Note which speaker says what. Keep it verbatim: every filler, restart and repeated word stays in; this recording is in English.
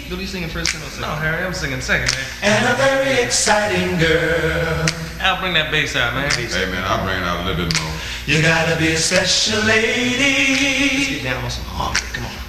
Speaker 1: Billy singing first and second?
Speaker 2: No, Harry, I'm singing second, man.
Speaker 3: And a very exciting girl.
Speaker 2: Al, bring that bass out, man.
Speaker 4: Hey, man, I'll bring it out a little bit more.
Speaker 3: You gotta be a special lady.
Speaker 1: Let's get down on some harmony. Come on.